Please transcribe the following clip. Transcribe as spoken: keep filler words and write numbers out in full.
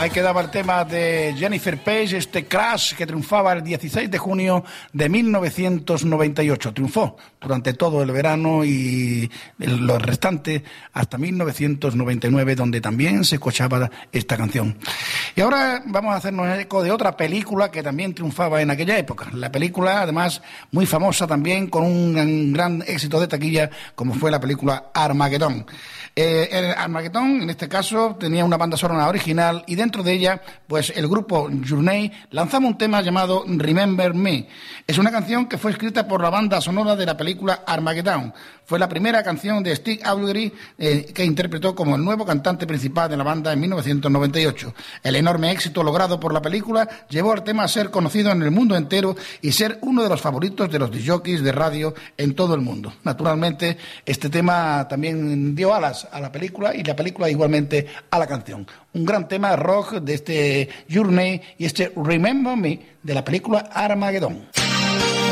Ahí quedaba el tema de Jennifer Page, este Crash que triunfaba el dieciséis de junio de mil novecientos noventa y ocho. Triunfó durante todo el verano y los restantes hasta mil novecientos noventa y nueve, donde también se escuchaba esta canción. Y ahora vamos a hacernos eco de otra película que también triunfaba en aquella época. La película, además, muy famosa también, con un gran éxito de taquilla, como fue la película Armageddon. Eh, el Armageddon, en este caso, tenía una banda sonora original y dentro de ella, pues el grupo Journey lanzaba un tema llamado Remember Me. Es una canción que fue escrita por la banda sonora de la película Armageddon. Fue la primera canción de Stig Auldry eh, que interpretó como el nuevo cantante principal de la banda en mil novecientos noventa y ocho. El enorme éxito logrado por la película llevó al tema a ser conocido en el mundo entero y ser uno de los favoritos de los discjockeys de radio en todo el mundo. Naturalmente, este tema también dio alas a la película y la película igualmente a la canción. Un gran tema rock de este Journey y este Remember Me de la película Armageddon.